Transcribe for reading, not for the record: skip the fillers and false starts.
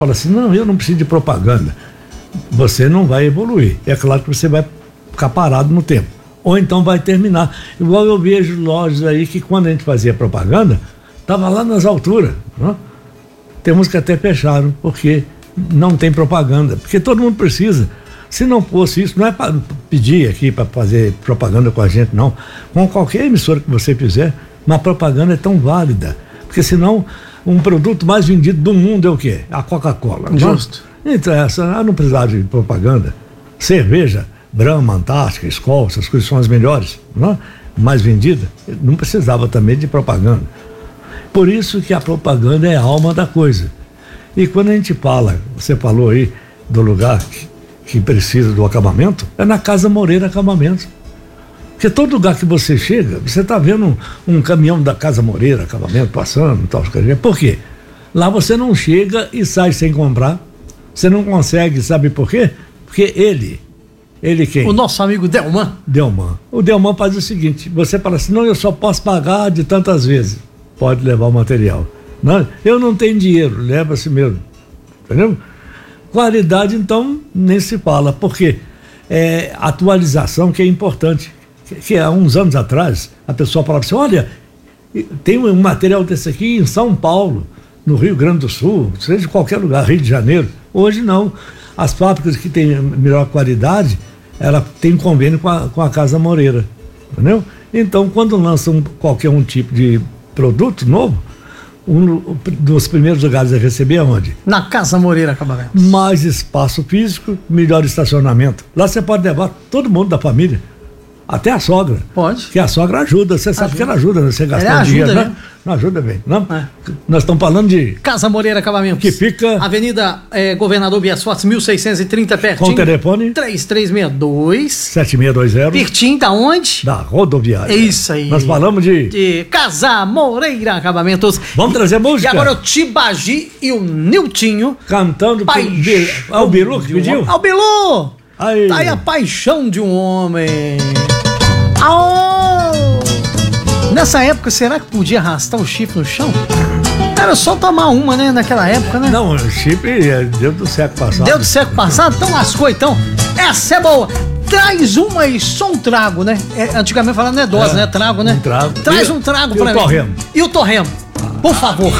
fala assim, não, eu não preciso de propaganda. Você não vai evoluir. É claro que você vai ficar parado no tempo. Ou então vai terminar. Igual eu vejo lojas aí que quando a gente fazia propaganda, estava lá nas alturas. Né? Tem uns que até fecharam, porque não tem propaganda. Porque todo mundo precisa. Se não fosse isso, não é para pedir aqui para fazer propaganda com a gente, não. Com qualquer emissora que você fizer, uma propaganda é tão válida. Porque senão, um produto mais vendido do mundo é o quê? A Coca-Cola. Justo. Então, essa não precisava de propaganda. Cerveja, Brahma, Antártica, Skol, essas coisas são as melhores, não é? Mais vendidas. Não precisava também de propaganda. Por isso que a propaganda é a alma da coisa. E quando a gente fala, você falou aí do lugar que precisa do acabamento, é na Casa Moreira Acabamentos. Porque todo lugar que você chega, você está vendo um caminhão da Casa Moreira Acabamento passando e tal. Por quê? Lá você não chega e sai sem comprar. Você não consegue, sabe por quê? Porque ele quem? O nosso amigo Delman. O Delman faz o seguinte, você fala assim, não, eu só posso pagar de tantas vezes. Pode levar o material. Não, eu não tenho dinheiro, leva assim mesmo. Entendeu? Qualidade, então, nem se fala, porque atualização que é importante. Que há uns anos atrás, a pessoa falava assim, olha, tem um material desse aqui em São Paulo, no Rio Grande do Sul, seja de qualquer lugar, Rio de Janeiro. Hoje não. As fábricas que têm melhor qualidade, ela tem convênio com a Casa Moreira, entendeu? Então, quando lançam qualquer tipo de produto novo, um dos primeiros lugares a receber é onde? Na Casa Moreira Acabamentos. Mais espaço físico, melhor estacionamento. Lá você pode levar todo mundo da família. Até a sogra. Pode. Que a sogra ajuda. Você sabe que ela ajuda, né? Você gastar dinheiro, né? Não ajuda bem. Não? É. Nós estamos falando de... Casa Moreira Acabamentos. Que fica... Avenida Governador Bias Fortes, 1630, pertinho. Com o telefone? 3362. 7620. Pertinho da onde? Da rodoviária. É isso aí. Nós falamos de Casa Moreira Acabamentos. Vamos trazer música? E agora o Tibagi e o Niltinho. Cantando. O Bilu que pediu? O Bilu! Aí. Tá aí a paixão de um homem. Aô! Nessa época, será que podia arrastar o chifre no chão? Era só tomar uma, né? Naquela época, né? Não, o chifre deu do século passado. Deu do século passado? Então lascou, então. Essa é boa. Traz uma e só um trago, né? Antigamente falando não é dose, né? Trago, né? Um trago. Traz um trago pra mim. E o torremo? E o torremo, por favor.